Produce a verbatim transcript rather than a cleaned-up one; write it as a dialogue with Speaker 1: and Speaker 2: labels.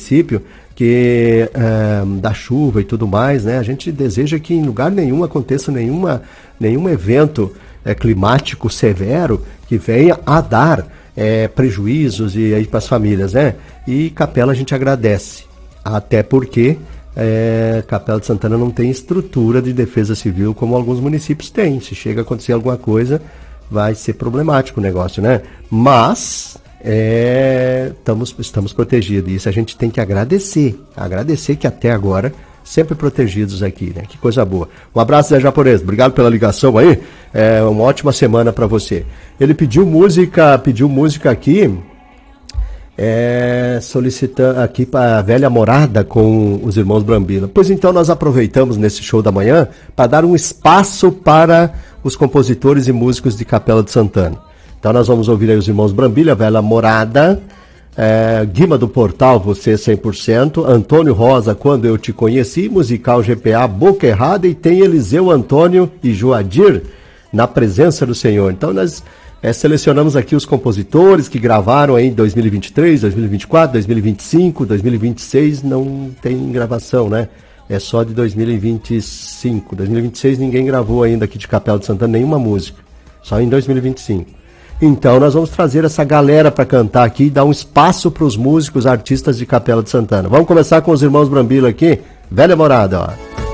Speaker 1: município, que é, da chuva e tudo mais, né? A gente deseja que em lugar nenhum aconteça nenhuma, nenhum evento é, climático severo que venha a dar é, prejuízos e aí para as famílias, né? E Capela a gente agradece, até porque é, Capela de Santana não tem estrutura de defesa civil como alguns municípios têm. Se chega a acontecer alguma coisa, vai ser problemático o negócio, né? Mas é, estamos, estamos protegidos. Isso a gente tem que agradecer. Agradecer que até agora, sempre protegidos aqui, né? Que coisa boa. Um abraço, Zé Japonês. Obrigado pela ligação aí. É uma ótima semana para você. Ele pediu música, pediu música aqui, é, solicitando aqui para a velha morada com os irmãos Brambila. Pois então nós aproveitamos nesse show da manhã para dar um espaço para os compositores e músicos de Capela de Santana. Então nós vamos ouvir aí os irmãos Brambila, Velha Morada, é, Guima do Portal, Você cem por cento, Antônio Rosa, Quando Eu Te Conheci, Musical G P A, Boca Errada, e tem Eliseu Antônio e Joadir, Na Presença do Senhor. Então nós é, selecionamos aqui os compositores que gravaram aí em dois mil e vinte e três, dois mil e vinte e quatro, dois mil e vinte e cinco, dois mil e vinte e seis, não tem gravação, né? É só de dois mil e vinte e cinco. dois mil e vinte e seis ninguém gravou ainda aqui de Capela de Santana nenhuma música. Só em dois mil e vinte e cinco. Então nós vamos trazer essa galera para cantar aqui e dar um espaço para os músicos, artistas de Capela de Santana. Vamos começar com os irmãos Brambila aqui. Velha Morada, ó.